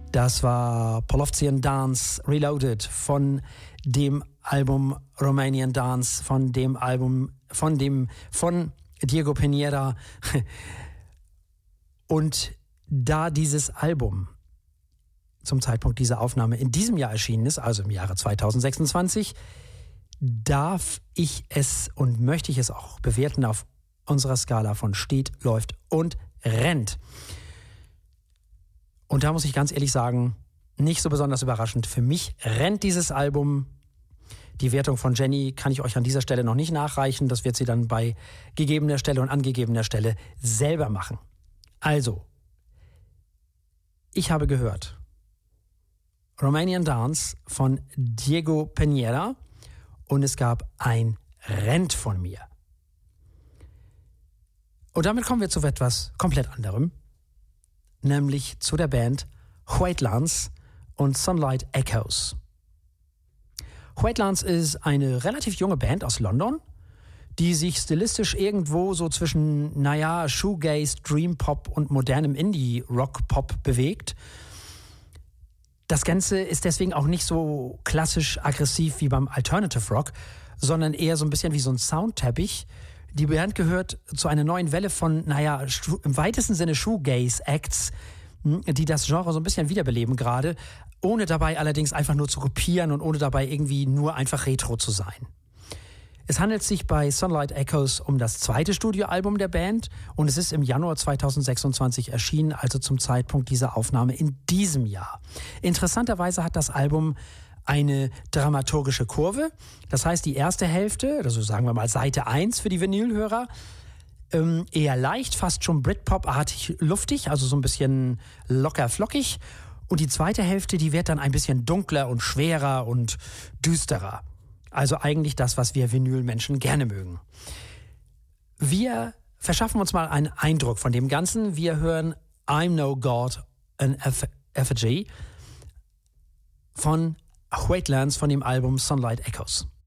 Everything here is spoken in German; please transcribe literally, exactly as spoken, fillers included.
Das war Polovtsian Dance Reloaded von dem Album Romanian Dance, von dem Album, von dem, von Diego Piñera. Und da dieses Album zum Zeitpunkt dieser Aufnahme in diesem Jahr erschienen ist, also im Jahre zweitausendsechsundzwanzig, darf ich es und möchte ich es auch bewerten auf unserer Skala von steht, läuft und rennt. Und da muss ich ganz ehrlich sagen, nicht so besonders überraschend. Für mich rennt dieses Album. Die Wertung von Jenny kann ich euch an dieser Stelle noch nicht nachreichen. Das wird sie dann bei gegebener Stelle und angegebener Stelle selber machen. Also, ich habe gehört Romanian Dance von Diego Piñera und es gab ein Rennt von mir. Und damit kommen wir zu etwas komplett anderem, nämlich zu der Band Wheatlands und Sunlight Echoes. Wheatlands ist eine relativ junge Band aus London, die sich stilistisch irgendwo so zwischen, naja, Shoegaze, Dream Pop und modernem Indie-Rock-Pop bewegt. Das Ganze ist deswegen auch nicht so klassisch aggressiv wie beim Alternative Rock, sondern eher so ein bisschen wie so ein Soundteppich. Die Band gehört zu einer neuen Welle von, naja, im weitesten Sinne Shoegaze-Acts, die das Genre so ein bisschen wiederbeleben gerade, ohne dabei allerdings einfach nur zu kopieren und ohne dabei irgendwie nur einfach Retro zu sein. Es handelt sich bei Sunlight Echoes um das zweite Studioalbum der Band und es ist im Januar zweitausendsechsundzwanzig erschienen, also zum Zeitpunkt dieser Aufnahme in diesem Jahr. Interessanterweise hat das Album eine dramaturgische Kurve. Das heißt, die erste Hälfte, also sagen wir mal Seite eins für die Vinylhörer, ähm, eher leicht, fast schon Britpop-artig luftig, also so ein bisschen locker flockig. Und die zweite Hälfte, die wird dann ein bisschen dunkler und schwerer und düsterer. Also eigentlich das, was wir Vinylmenschen gerne mögen. Wir verschaffen uns mal einen Eindruck von dem Ganzen. Wir hören I'm No God, an Effigy von Wheatlands von dem Album Sunlight Echoes.